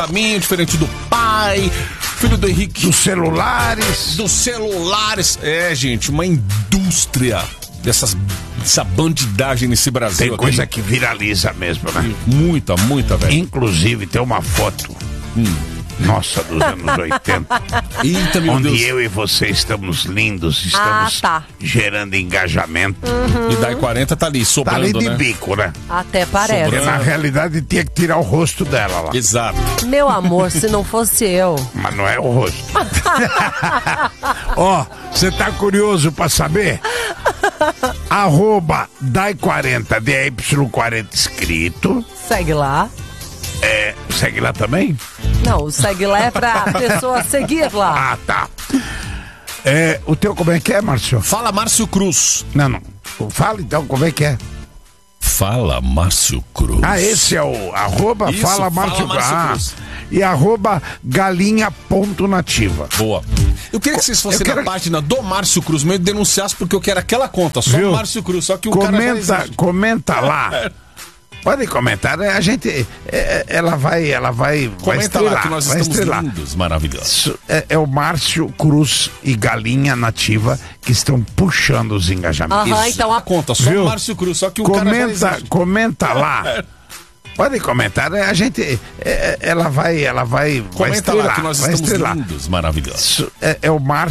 caminho, diferente do pai, filho do Henrique. Dos celulares. Dos celulares. É, gente, uma indústria dessa bandidagem nesse Brasil. Tem coisa que viraliza mesmo, né? Muita, velho. Inclusive, tem uma foto. Nossa, dos anos 80. Eita, meu onde Deus. eu e você estamos lindos, estamos gerando engajamento. E daí 40 tá ali, sobrando, tá ali de né? bico, né? Até parece. Porque na realidade tinha que tirar o rosto dela lá. Exato. Meu amor, se não fosse eu. Mas não é o rosto. Ó, você tá curioso pra saber? @Dai40, DY40 escrito. Segue lá. Segue lá também? Não, o segue lá é pra pessoa seguir lá. Ah, tá. O teu como é que é, Márcio? Fala, Márcio Cruz. Não. Fala então, como é que é? Fala, Márcio Cruz. Ah, esse é o @ Isso, Fala Márcio Cruz. E @galinha.nativa. Boa. Eu queria que vocês fossem na página do Márcio Cruz mesmo e denunciassem porque eu quero aquela conta, só o Márcio Cruz, só que o cara já existe. Comenta lá. Podem comentar, né? A gente, ela vai Comenta estrelar, lá que nós vai estamos estrelar. lindos, maravilhosos. É o Márcio Cruz e Galinha Nativa que estão puxando os engajamentos. Então a conta, só o Márcio Cruz, só que o cara já existe. Comenta lá. Podem comentar, né? A gente, ela vai Comenta estrelar, lá que nós vai estamos estrelar. lindos, maravilhosos. É o Márcio